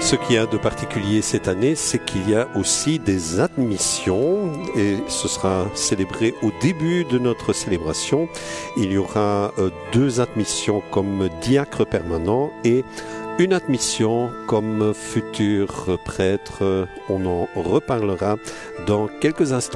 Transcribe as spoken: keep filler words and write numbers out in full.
Ce qu'il y a de particulier cette année, c'est qu'il y a aussi des admissions et ce sera célébré au début de notre célébration. Il y aura euh, deux admissions comme diacre permanent et une admission comme futur prêtre. On en reparlera dans quelques instants.